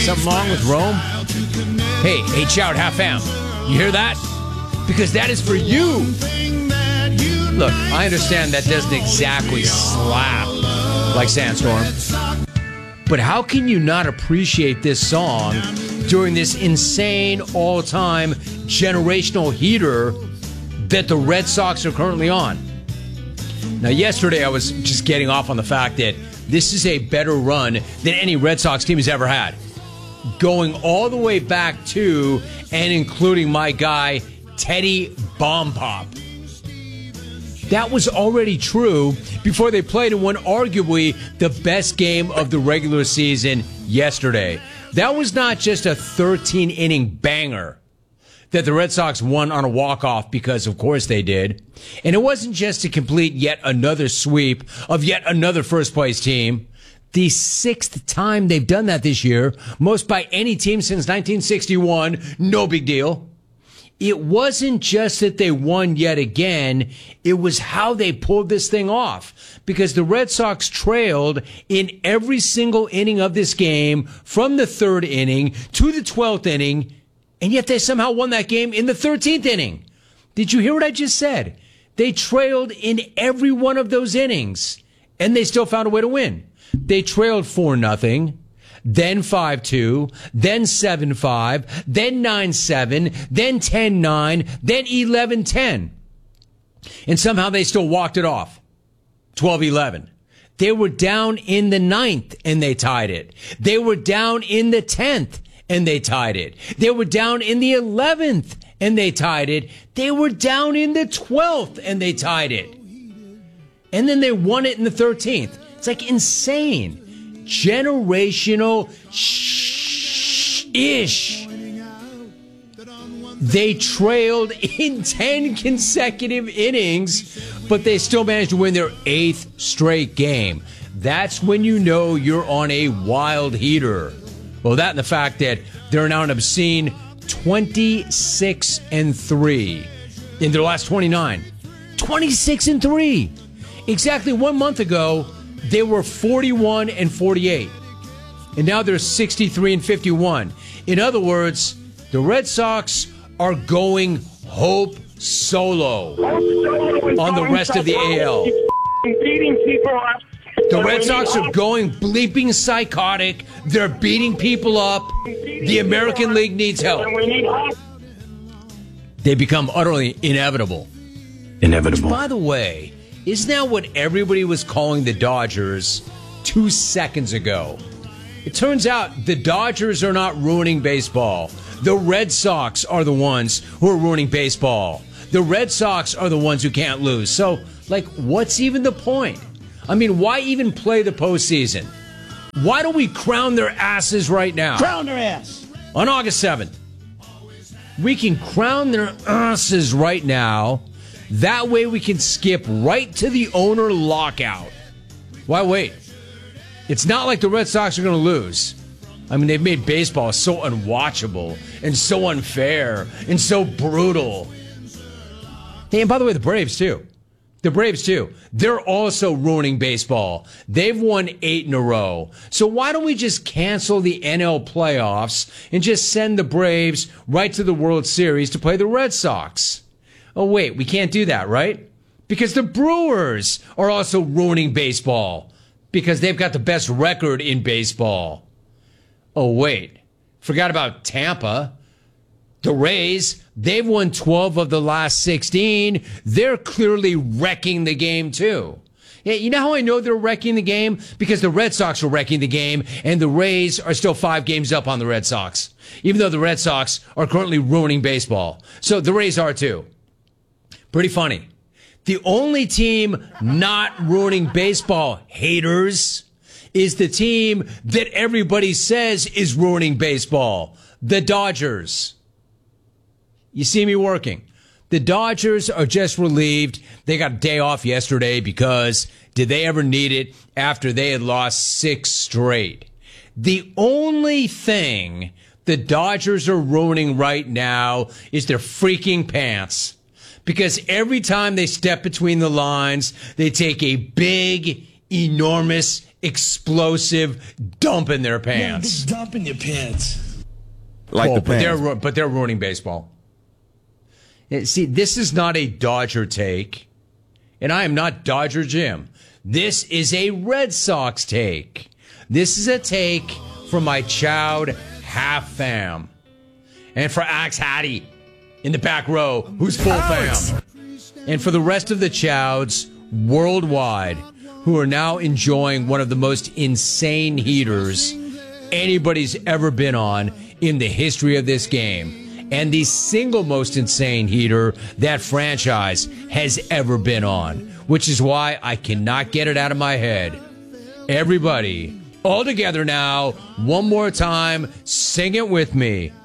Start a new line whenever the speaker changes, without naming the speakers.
Something wrong with Rome? Hey, shout, half am. You hear that? Because that is for you. Look, I understand that doesn't exactly slap like Sandstorm. But how can you not appreciate this song during this insane, all-time, generational heater that the Red Sox are currently on? Now, yesterday I was just getting off on the fact that this is a better run than any Red Sox team has ever had. Going all the way back to and including my guy, Teddy Bomb Pop. That was already true before they played in one arguably the best game of the regular season yesterday. That was not just a 13-inning banger that the Red Sox won on a walk-off, because of course they did. And it wasn't just to complete yet another sweep of yet another first-place team. The 6th time they've done that this year, most by any team since 1961. No big deal. It wasn't just that they won yet again, it was how they pulled this thing off. Because the Red Sox trailed in every single inning of this game, from the 3rd inning to the 12th inning, and yet they somehow won that game in the 13th inning. Did you hear what I just said? They trailed in every one of those innings, and they still found a way to win. They trailed 4-0. Then 5-2, then 7-5, then 9-7, then 10-9, then 11-10. And somehow they still walked it off. 12-11. They were down in the 9th and they tied it. They were down in the 10th and they tied it. They were down in the 11th and they tied it. They were down in the 12th and they tied it. And then they won it in the 13th. It's like insane. Generational ish. They trailed in 10 consecutive innings, but they still managed to win their 8th straight game. That's when you know you're on a wild heater. Well, that and the fact that they're now an obscene 26-3 in their last 29. 26-3. Exactly 1 month ago, they were 41-48. And now they're 63-51. In other words, the Red Sox are going hope solo on the rest of the AL. The Red Sox are going bleeping psychotic. They're beating people up. The American League needs help. They become utterly inevitable. Inevitable. Which, by the way, isn't that what everybody was calling the Dodgers 2 seconds ago? It turns out the Dodgers are not ruining baseball. The Red Sox are the ones who are ruining baseball. The Red Sox are the ones who can't lose. So, what's even the point? I mean, why even play the postseason? Why don't we crown their asses right now?
Crown their ass.
On August 7th. We can crown their asses right now. That way we can skip right to the owner lockout. Why wait? It's not like the Red Sox are going to lose. I mean, they've made baseball so unwatchable and so unfair and so brutal. Hey, and by the way, the Braves too. They're also ruining baseball. They've won 8 in a row. So why don't we just cancel the NL playoffs and just send the Braves right to the World Series to play the Red Sox? Oh, wait, we can't do that, right? Because the Brewers are also ruining baseball because they've got the best record in baseball. Oh, wait, forgot about Tampa. The Rays, they've won 12 of the last 16. They're clearly wrecking the game, too. Yeah, you know how I know they're wrecking the game? Because the Red Sox are wrecking the game, and the Rays are still 5 games up on the Red Sox, even though the Red Sox are currently ruining baseball. So the Rays are, too. Pretty funny. The only team not ruining baseball, haters, is the team that everybody says is ruining baseball, the Dodgers. You see me working. The Dodgers are just relieved. They got a day off yesterday because did they ever need it after they had lost 6 straight? The only thing the Dodgers are ruining right now is their freaking pants. Because every time they step between the lines, they take a big, enormous, explosive dump in their pants.
Big dump in your pants.
Like the pants.
But they're ruining baseball. See, this is not a Dodger take, and I am not Dodger Jim. This is a Red Sox take. This is a take from my Chowd half fam. And for Axe Hattie in the back row, who's full fam. And for the rest of the Chowds worldwide, who are now enjoying one of the most insane heaters anybody's ever been on in the history of this game. And the single most insane heater that franchise has ever been on. Which is why I cannot get it out of my head. Everybody, all together now, one more time, sing it with me.